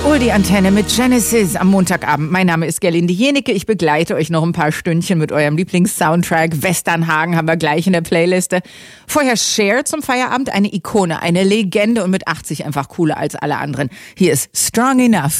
Oldie-Antenne mit Genesis am Montagabend. Mein Name ist Gerlinde Jenecke. Ich begleite euch noch ein paar Stündchen mit eurem Lieblings-Soundtrack. Westernhagen haben wir gleich in der Playliste. Vorher Cher zum Feierabend, eine Ikone, eine Legende und mit 80 einfach cooler als alle anderen. Hier ist Strong Enough.